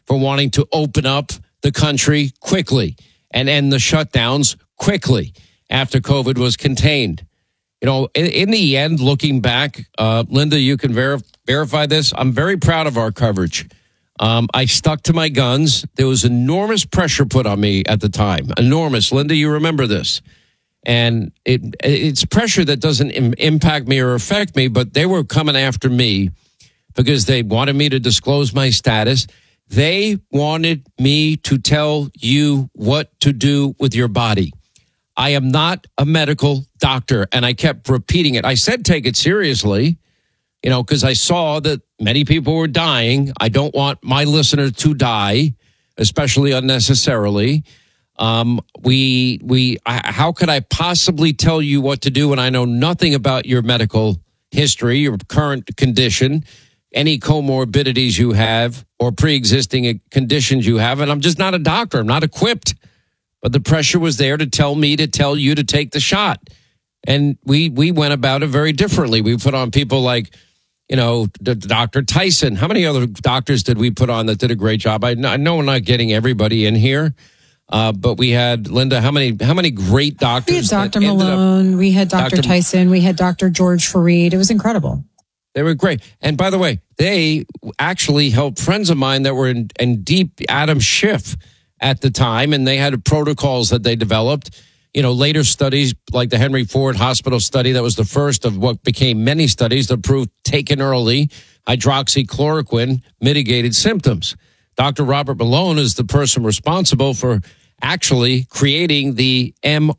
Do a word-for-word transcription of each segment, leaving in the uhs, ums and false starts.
for wanting to open up the country quickly and end the shutdowns quickly after COVID was contained. You know, in, in the end, looking back, uh, Linda, you can ver- verify this. I'm very proud of our coverage. Um, I stuck to my guns. There was enormous pressure put on me at the time. Enormous. Linda, you remember this. And it it's pressure that doesn't im- impact me or affect me, but they were coming after me because they wanted me to disclose my status. They wanted me to tell you what to do with your body. I am not a medical doctor, and I kept repeating it. I said take it seriously, you know, because I saw that many people were dying. I don't want my listeners to die, especially unnecessarily. Um, we, we, I, how could I possibly tell you what to do when I know nothing about your medical history, your current condition, any comorbidities you have or pre-existing conditions you have? And I'm just not a doctor. I'm not equipped. But the pressure was there to tell me to tell you to take the shot. And we, we went about it very differently. We put on people like, you know, Doctor Tyson. How many other doctors did we put on that did a great job? I know we're not getting everybody in here. Uh, but we had, Linda, how many how many great doctors? We had Doctor Malone, up, we had Doctor Doctor Tyson, we had Doctor George Fareed. It was incredible. They were great. And by the way, they actually helped friends of mine that were in, in deep Adam Schiff at the time, and they had protocols that they developed. You know, later studies like the Henry Ford Hospital study, that was the first of what became many studies that proved taken early, hydroxychloroquine mitigated symptoms. Doctor Robert Malone is the person responsible for actually creating the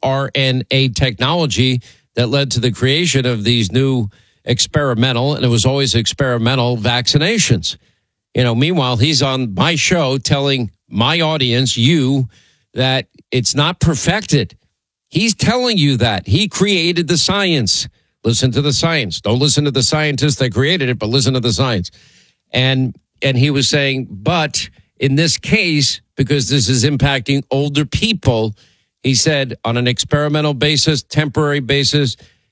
mRNA technology that led to the creation of these new experimental, and it was always experimental, vaccinations. You know, meanwhile, he's on my show telling my audience, you, that it's not perfected. He's telling you that. He created the science. Listen to the science. Don't listen to the scientists that created it, but listen to the science. And And he was saying, but in this case, because this is impacting older people, he said on an experimental basis, temporary basis,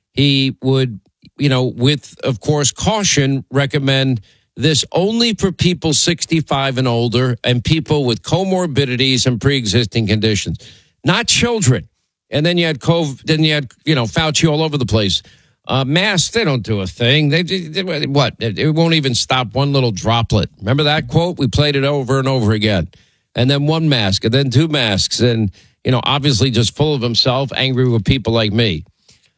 he would, you know, with, of course, caution, recommend this only for people sixty-five and older and people with comorbidities and pre-existing conditions, not children. And then you had COVID, then you had, you know, Fauci all over the place. Uh, masks, they don't do a thing. They, they, they what? It won't even stop one little droplet. Remember that quote? We played it over and over again. And then one mask, and then two masks, and you know, obviously just full of himself, angry with people like me.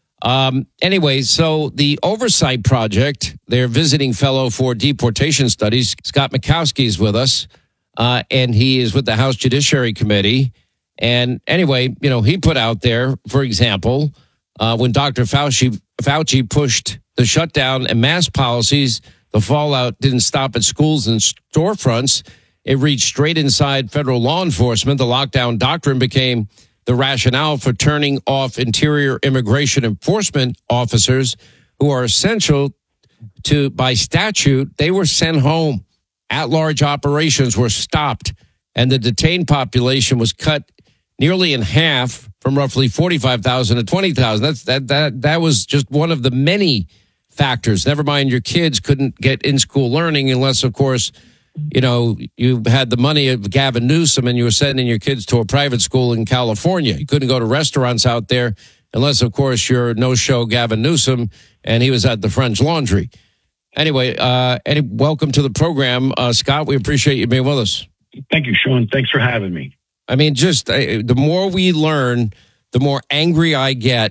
Um, anyway, so the Oversight Project, their visiting fellow for deportation studies, Scott Mikowski, is with us, uh, and he is with the House Judiciary Committee. And anyway, you know, he put out there, for example, uh, when Doctor Fauci Fauci pushed the shutdown and mask policies, the fallout didn't stop at schools and storefronts. It reached straight inside federal law enforcement. The lockdown doctrine became the rationale for turning off interior immigration enforcement officers who are essential to, by statute, they were sent home. At-large operations were stopped, and the detained population was cut nearly in half from roughly forty-five thousand to twenty thousand. That's that that that was just one of the many factors. Never mind your kids couldn't get in-school learning unless, of course, you know, you had the money of Gavin Newsom and you were sending your kids to a private school in California. You couldn't go to restaurants out there unless, of course, you're no-show Gavin Newsom and he was at the French Laundry. Anyway, uh, any, welcome to the program, uh, Scott. We appreciate you being with us. Thank you, Sean. Thanks for having me. I mean, just uh, the more we learn, the more angry I get.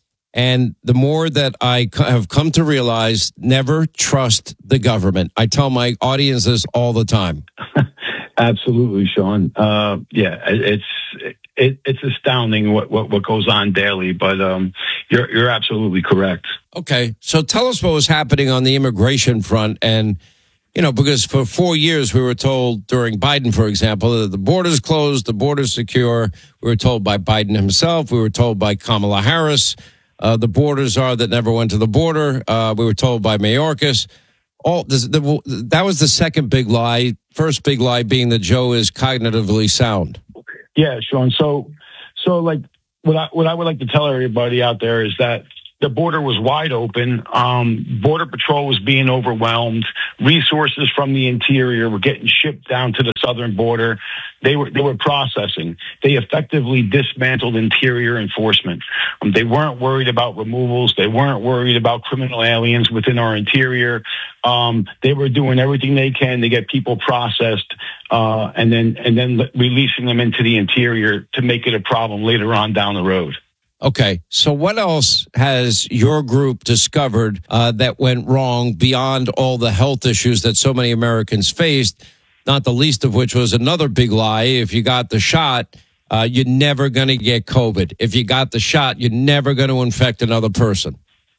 And the more that I have come to realize, never trust the government. I tell my audience this all the time. Absolutely, Sean. Uh, yeah, it's it, it's astounding what, what, what goes on daily, but um, you're you're absolutely correct. Okay, so tell us what was happening on the immigration front. And, you know, because for four years we were told during Biden, for example, that the border's closed, the border's secure. We were told by Biden himself. We were told by Kamala Harris. Uh, the borders are that never went to the border. Uh, we were told by Mayorkas. All this, the, that was the second big lie. First big lie being that Joe is cognitively sound. Yeah, Sean. So, so like what I what I would like to tell everybody out there is that the border was wide open. Um, Border Patrol was being overwhelmed. Resources from the interior were getting shipped down to the southern border. They were they were processing. They effectively dismantled interior enforcement. Um, they weren't worried about removals. They weren't worried about criminal aliens within our interior. Um, they were doing everything they can to get people processed, uh, and then and then releasing them into the interior to make it a problem later on down the road. Okay, so what else has your group discovered uh, that went wrong beyond all the health issues that so many Americans faced, not the least of which was another big lie. If you got the shot, uh, you're never going to get COVID. If you got the shot, you're never going to infect another person.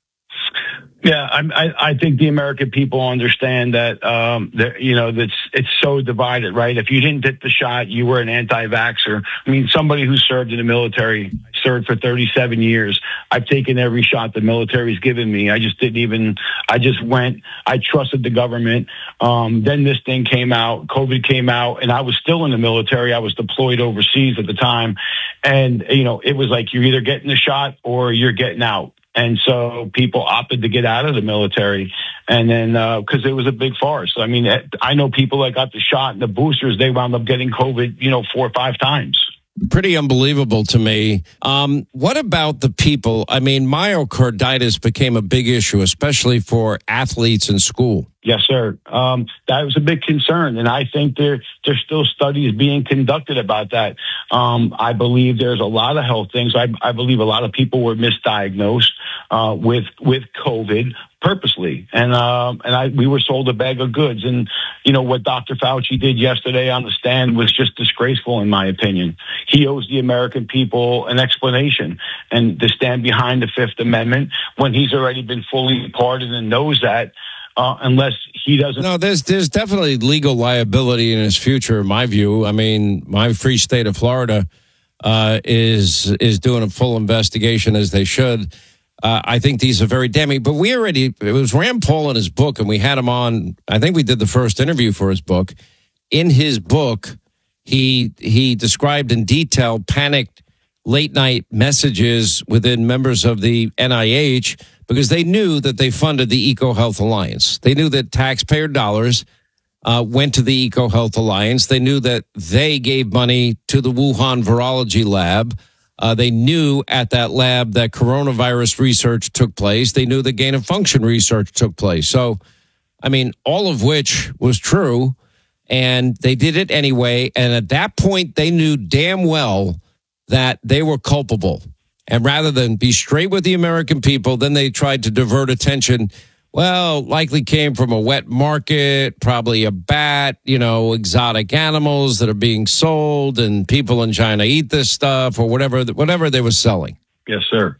Yeah, I, I think the American people understand that, um, that, you know, that's, it's so divided, right? If you didn't get the shot, you were an anti-vaxxer. I mean, somebody who served in the military, served for thirty-seven years. I've taken every shot the military's given me. I just didn't even, I just went, I trusted the government. Um, then this thing came out, COVID came out, and I was still in the military. I was deployed overseas at the time. And, you know, it was like, you're either getting the shot or you're getting out. And so people opted to get out of the military. And then, uh, cause it was a big farce. I mean, I know people that got the shot and the boosters, they wound up getting COVID, you know, four or five times. Pretty unbelievable to me. Um, what about the people? I mean, myocarditis became a big issue, especially for athletes in school. Yes, sir. Um, that was a big concern, and I think there there's still studies being conducted about that. Um, I believe there's a lot of health things. I, I believe a lot of people were misdiagnosed uh, with with COVID purposely, and um, and I we were sold a bag of goods. And you know what Doctor Fauci did yesterday on the stand was just disgraceful, in my opinion. He owes the American people an explanation, and to stand behind the Fifth Amendment when he's already been fully pardoned and knows that. Uh, unless he doesn't. No, there's there's definitely legal liability in his future, in my view. I mean, my free state of Florida uh, is is doing a full investigation, as they should. Uh, I think these are very damning. But we already, it was Rand Paul in his book, and we had him on, I think we did the first interview for his book. In his book, he he described in detail panicked late night messages within members of the N I H because they knew that they funded the EcoHealth Alliance. They knew that taxpayer dollars uh, went to the EcoHealth Alliance. They knew that they gave money to the Wuhan Virology Lab. Uh, they knew at that lab that coronavirus research took place. They knew that gain of function research took place. So, I mean, all of which was true, and they did it anyway. And at that point, they knew damn well that they were culpable. And rather than be straight with the American people, then they tried to divert attention. Well, likely came from a wet market, probably a bat, you know, exotic animals that are being sold, and people in China eat this stuff or whatever, whatever they were selling. Yes, sir.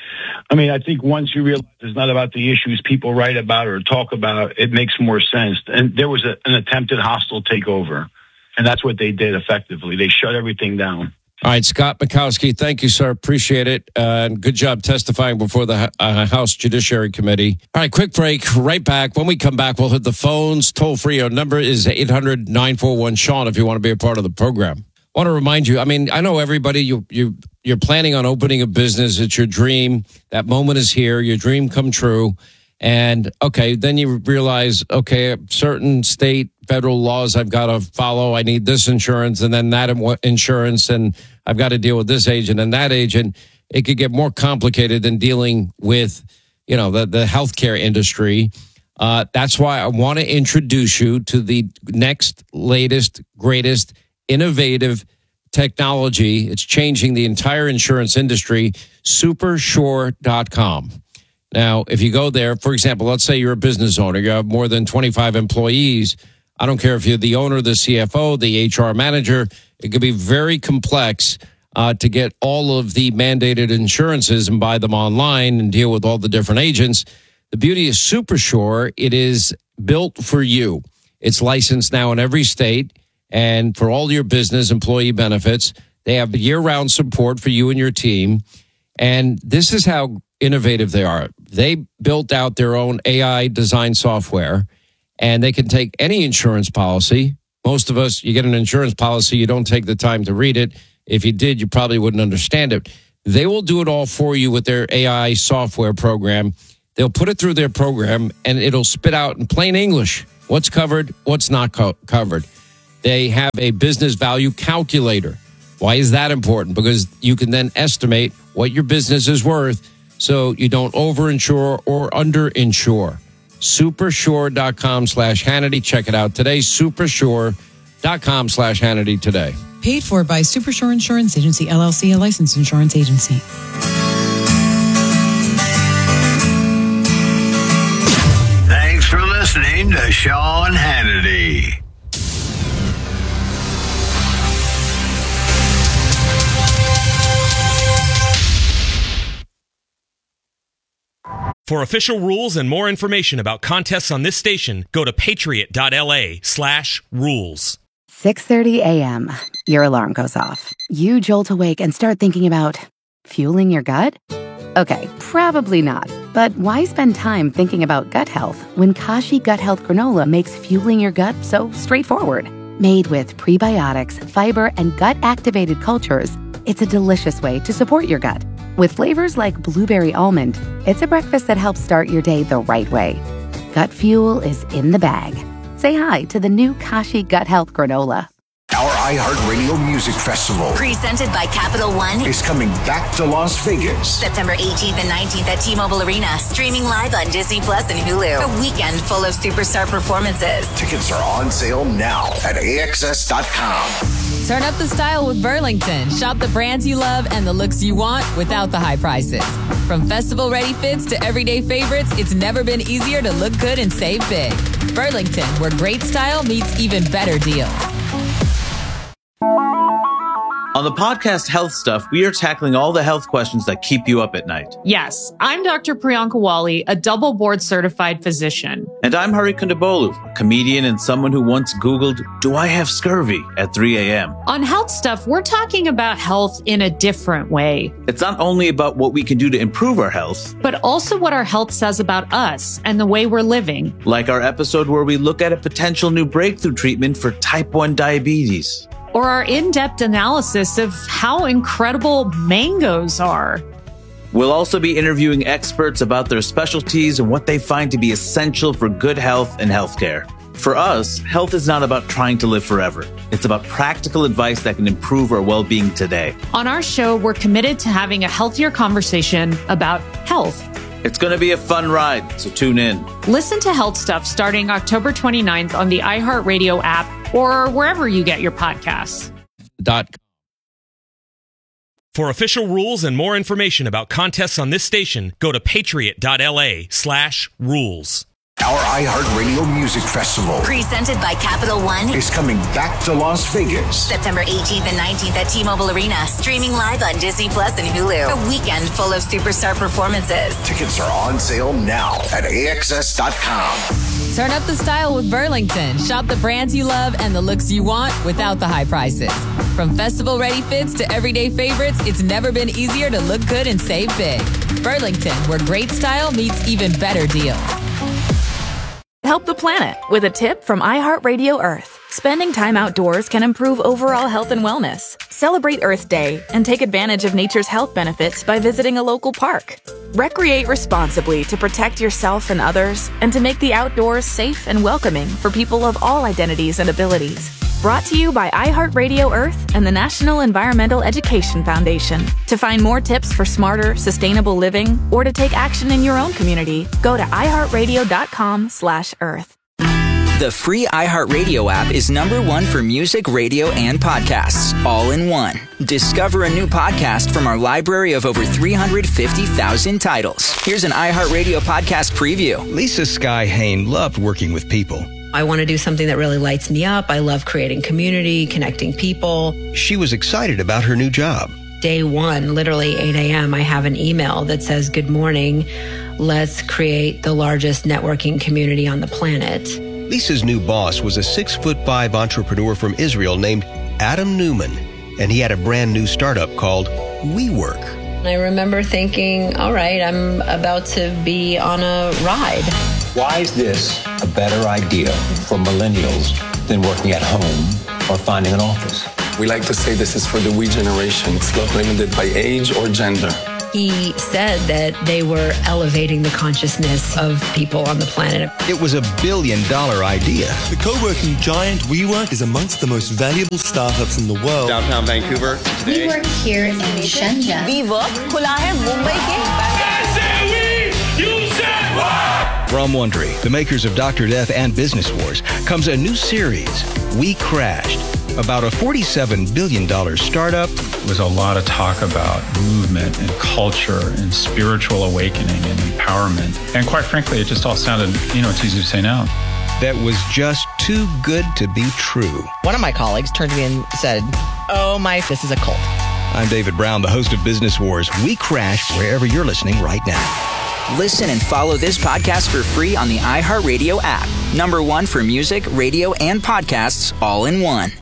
I mean, I think once you realize it's not about the issues people write about or talk about, it makes more sense. And there was a, an attempted hostile takeover, and that's what they did effectively. They shut everything down. All right, Scott Mikowski, thank you, sir. Appreciate it. Uh, and good job testifying before the uh, House Judiciary Committee. All right, quick break. Right back. When we come back, we'll hit the phones. Toll free. Our number is eight hundred nine four one Sean if you want to be a part of the program. I want to remind you, I mean, I know everybody, you, you, you're planning on opening a business. It's your dream. That moment is here. Your dream come true. And, okay, then you realize, okay, certain state, federal laws I've got to follow. I need this insurance and then that insurance, and I've got to deal with this agent and that agent. It could get more complicated than dealing with, you know, the, the healthcare industry. Uh, that's why I want to introduce you to the next, latest, greatest, innovative technology. It's changing the entire insurance industry, Supersure dot com. Now, if you go there, for example, let's say you're a business owner, you have more than twenty-five employees. I don't care if you're the owner, the C F O, the H R manager. It could be very complex uh, to get all of the mandated insurances and buy them online and deal with all the different agents. The beauty is Supersure. It is built for you. It's licensed now in every state, and for all your business employee benefits, they have year-round support for you and your team. And this is how innovative they are. They built out their own A I design software, and they can take any insurance policy. Most of us, you get an insurance policy, you don't take the time to read it. If you did, you probably wouldn't understand it. They will do it all for you with their A I software program. They'll put it through their program, and it'll spit out in plain English what's covered, what's not co- covered. They have a business value calculator. Why is that important? Because you can then estimate what your business is worth so you don't overinsure or underinsure. Supersure.com slash Hannity. Check it out today. Supersure.com slash Hannity today. Paid for by Supershore Insurance Agency, L L C, a licensed insurance agency. Thanks for listening to Sean Hannity. For official rules and more information about contests on this station, go to patriot.la slash rules. six thirty a.m. Your alarm goes off. You jolt awake and start thinking about fueling your gut? Okay, probably not. But why spend time thinking about gut health when Kashi Gut Health Granola makes fueling your gut so straightforward? Made with prebiotics, fiber, and gut-activated cultures, it's a delicious way to support your gut. With flavors like blueberry almond, it's a breakfast that helps start your day the right way. Gut fuel is in the bag. Say hi to the new Kashi Gut Health Granola. Our iHeartRadio Music Festival presented by Capital One is coming back to Las Vegas. September eighteenth and nineteenth at T-Mobile Arena. Streaming live on Disney Plus and Hulu. A weekend full of superstar performances. Tickets are on sale now at A X S dot com. Turn up the style with Burlington. Shop the brands you love and the looks you want without the high prices. From festival-ready fits to everyday favorites, it's never been easier to look good and save big. Burlington, where great style meets even better deals. On the podcast Health Stuff, we are tackling all the health questions that keep you up at night. Yes, I'm Doctor Priyanka Wali, a double board certified physician. And I'm Hari Kondabolu, a comedian and someone who once Googled, do I have scurvy at three a.m. On Health Stuff, we're talking about health in a different way. It's not only about what we can do to improve our health, but also what our health says about us and the way we're living. Like our episode where we look at a potential new breakthrough treatment for type one diabetes. Or our in-depth analysis of how incredible mangoes are. We'll also be interviewing experts about their specialties and what they find to be essential for good health and healthcare. For us, health is not about trying to live forever. It's about practical advice that can improve our well-being today. On our show, we're committed to having a healthier conversation about health. It's going to be a fun ride, so tune in. Listen to Health Stuff starting October twenty-ninth on the iHeartRadio app or wherever you get your podcasts. Dot. For official rules and more information about contests on this station, go to patriot.la slash rules. Our iHeartRadio Music Festival presented by Capital One is coming back to Las Vegas. September eighteenth and nineteenth at T-Mobile Arena. Streaming live on Disney Plus and Hulu. A weekend full of superstar performances. Tickets are on sale now at A X S dot com. Turn up the style with Burlington. Shop the brands you love and the looks you want without the high prices. From festival-ready fits to everyday favorites, it's never been easier to look good and save big. Burlington, where great style meets even better deals. Help the planet with a tip from iHeartRadio Earth. Spending time outdoors can improve overall health and wellness. Celebrate Earth Day and take advantage of nature's health benefits by visiting a local park. Recreate responsibly to protect yourself and others and to make the outdoors safe and welcoming for people of all identities and abilities. Brought to you by iHeartRadio Earth and the National Environmental Education Foundation. To find more tips for smarter, sustainable living or to take action in your own community, go to iHeartRadio.com slash Earth. The free iHeartRadio app is number one for music, radio, and podcasts, all in one. Discover a new podcast from our library of over three hundred fifty thousand titles. Here's an iHeartRadio podcast preview. Lisa Sky Hain loved working with people. I want to do something that really lights me up. I love creating community, connecting people. She was excited about her new job. Day one, literally eight a.m., I have an email that says, good morning, let's create the largest networking community on the planet. Lisa's new boss was a six foot five entrepreneur from Israel named Adam Newman, and he had a brand new startup called WeWork. I remember thinking, all right, I'm about to be on a ride. Why is this a better idea for millennials than working at home or finding an office? We like to say this is for the we generation. It's not limited by age or gender. He said that they were elevating the consciousness of people on the planet. It was a billion dollar idea. The co-working giant WeWork is amongst the most valuable startups in the world. Downtown Vancouver. We work here in Shenzhen. WeWork खुला है मुंबई के From Wondery, the makers of Doctor Death and Business Wars, comes a new series, We Crashed, about a forty-seven billion dollars startup. There was a lot of talk about movement and culture and spiritual awakening and empowerment. And quite frankly, it just all sounded, you know, it's easy to say now. That was just too good to be true. One of my colleagues turned to me and said, oh my, this is a cult. I'm David Brown, the host of Business Wars. We Crash wherever you're listening right now. Listen and follow this podcast for free on the iHeartRadio app. Number one for music, radio, and podcasts all in one.